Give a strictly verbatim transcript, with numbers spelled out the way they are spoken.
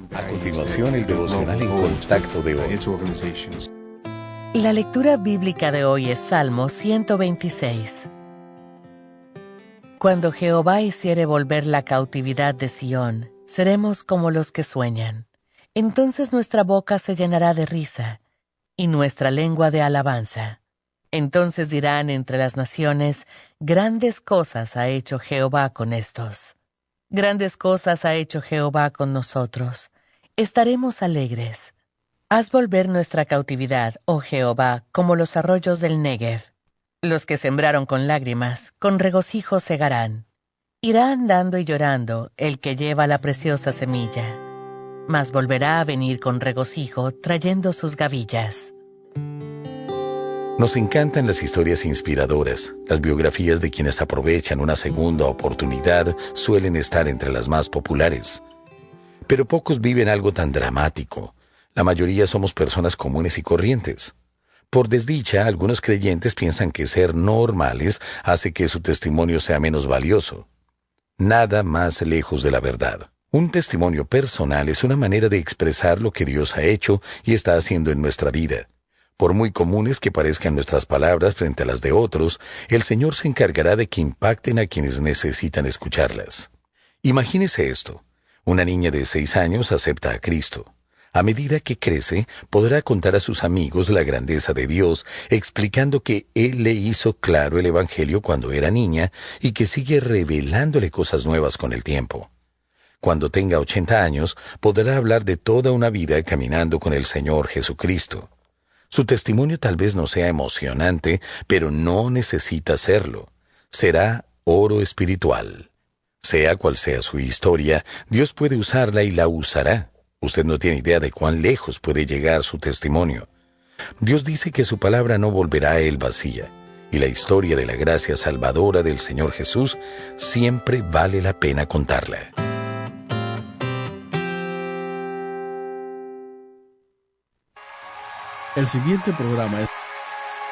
A continuación, el devocional en contacto de hoy. La lectura bíblica de hoy es Salmo ciento veintiséis. Cuando Jehová hiciere volver la cautividad de Sión, seremos como los que sueñan. Entonces nuestra boca se llenará de risa, y nuestra lengua de alabanza. Entonces dirán entre las naciones, grandes cosas ha hecho Jehová con estos. Grandes cosas ha hecho Jehová con nosotros. Estaremos alegres. Haz volver nuestra cautividad, oh Jehová, como los arroyos del Negev. Los que sembraron con lágrimas, con regocijo segarán. Irá andando y llorando el que lleva la preciosa semilla, mas volverá a venir con regocijo trayendo sus gavillas. Nos encantan las historias inspiradoras. Las biografías de quienes aprovechan una segunda oportunidad suelen estar entre las más populares. Pero pocos viven algo tan dramático. La mayoría somos personas comunes y corrientes. Por desdicha, algunos creyentes piensan que ser normales hace que su testimonio sea menos valioso. Nada más lejos de la verdad. Un testimonio personal es una manera de expresar lo que Dios ha hecho y está haciendo en nuestra vida. Por muy comunes que parezcan nuestras palabras frente a las de otros, el Señor se encargará de que impacten a quienes necesitan escucharlas. Imagínese esto. Una niña de seis años acepta a Cristo. A medida que crece, podrá contar a sus amigos la grandeza de Dios, explicando que Él le hizo claro el Evangelio cuando era niña y que sigue revelándole cosas nuevas con el tiempo. Cuando tenga ochenta años, podrá hablar de toda una vida caminando con el Señor Jesucristo. Su testimonio tal vez no sea emocionante, pero no necesita serlo. Será oro espiritual. Sea cual sea su historia, Dios puede usarla y la usará. Usted no tiene idea de cuán lejos puede llegar su testimonio. Dios dice que su palabra no volverá a él vacía, y la historia de la gracia salvadora del Señor Jesús siempre vale la pena contarla. El siguiente programa es